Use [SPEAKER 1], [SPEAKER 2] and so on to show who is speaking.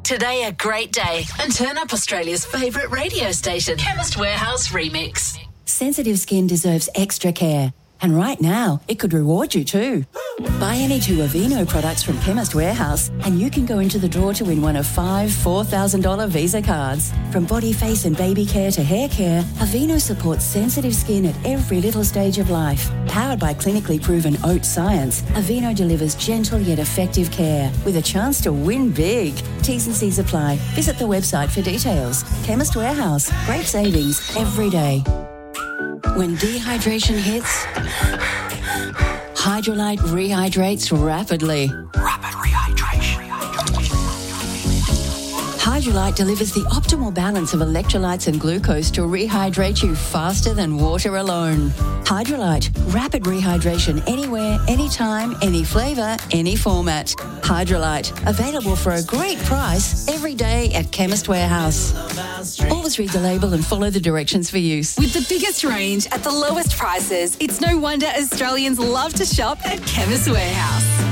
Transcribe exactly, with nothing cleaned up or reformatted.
[SPEAKER 1] Today a great day, and turn up Australia's favourite radio station, Chemist Warehouse Remix.
[SPEAKER 2] Sensitive skin deserves extra care. And right now, it could reward you too. Buy any two Aveeno products from Chemist Warehouse and you can go into the draw to win one of five four thousand dollars Visa cards. From body, face and baby care to hair care, Aveeno supports sensitive skin at every little stage of life. Powered by clinically proven oat science, Aveeno delivers gentle yet effective care with a chance to win big. T's and C's apply. Visit the website for details. Chemist Warehouse. Great savings every day. When dehydration hits, Hydrolyte rehydrates rapidly.
[SPEAKER 3] Rapid rehydration.
[SPEAKER 2] Hydrolyte delivers the optimal balance of electrolytes and glucose to rehydrate you faster than water alone. Hydrolyte, rapid rehydration anywhere, anytime, any flavour, any format. Hydrolyte, available for a great price every day at Chemist Warehouse. Always read the label and follow the directions for use.
[SPEAKER 4] With the biggest range at the lowest prices, it's no wonder Australians love to shop at Chemist Warehouse.